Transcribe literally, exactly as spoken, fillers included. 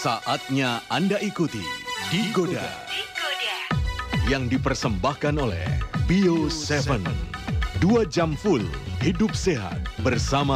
Saatnya Anda ikuti Digoda, yang dipersembahkan oleh Bio tujuh. Dua jam full hidup sehat bersama